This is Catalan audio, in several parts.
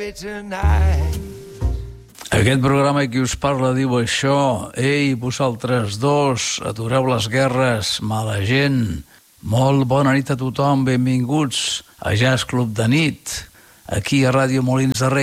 Aquest programa qui us parla diu això: ei, vosaltres dos, atureu les guerres, mala gent. Molt bona nit a tothom, benvinguts a Jazz Club de Nit, aquí a Ràdio Molins de Rei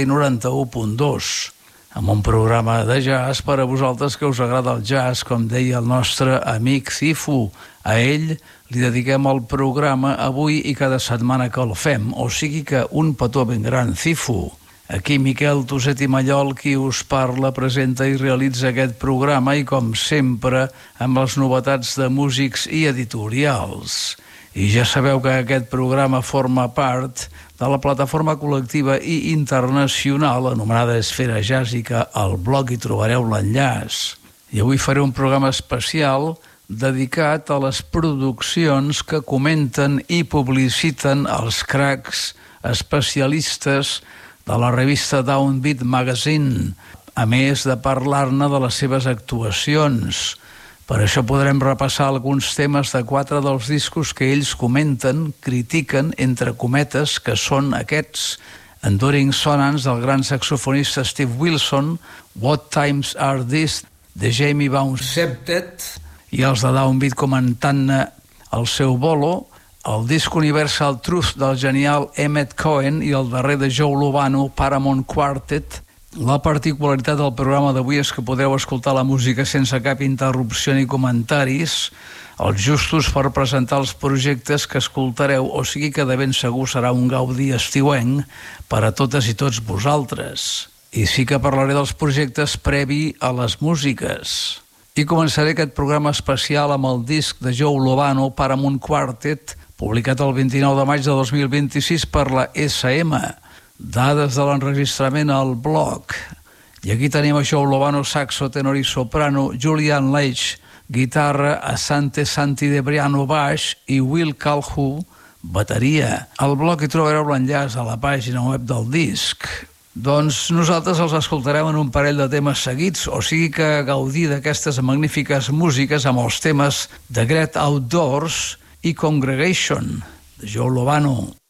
91.2, amb un programa de jazz per a vosaltres que us agrada el jazz, com deia el nostre amic Cifu. A ell li dediquem el programa avui i cada setmana que el fem, o sigui que un petó ben gran, Cifu. Aquí Miquel Tuset i Mallol, qui us parla, presenta i realitza aquest programa i, com sempre, amb les novetats de músics i editorials. I ja sabeu que aquest programa forma part de la plataforma col·lectiva i internacional anomenada Esfera Jàssica. Al blog hi trobareu l'enllaç. I avui faré un programa especial dedicat a les produccions que comenten i publiciten els cracs especialistes de la revista Downbeat Magazine, a més de parlar-ne de les seves actuacions. Per això podrem repassar alguns temes de 4 dels discos que ells comenten, critiquen, entre cometes, que són aquests: Enduring Sonance, del gran saxofonista Steve Wilson, What Times Are These, de Jamie Bownes Septet, i els de Downbeat comentant-ne el seu bolo, el disc Universal Truth del genial Emmett Cohen i el darrer de Joe Lovano, Paramount Quartet. La particularitat del programa d'avui és que podreu escoltar la música sense cap interrupció ni comentaris, els justos per presentar els projectes que escoltareu, o sigui que de ben segur serà un gaudi estiuenc per a totes i tots vosaltres. I sí que parlaré dels projectes previ a les músiques. I començaré aquest programa especial amb el disc de Joe Lovano, Paramount Quartet, publicat el 29 de maig de 2026 per la SM. Dades de l'enregistrament al blog. I aquí tenim a Joe Lovano, saxo, tenor i soprano, Julian Leitch, guitarra, Asante Santi de Briano, baix, i Will Calhoun, bateria. Al blog hi trobareu l'enllaç a la pàgina web del disc. Doncs nosaltres els escoltarem en un parell de temes seguits, o sigui que gaudir d'aquestes magnífiques músiques amb els temes de Great Outdoors i Congregation, de Joe Lovano.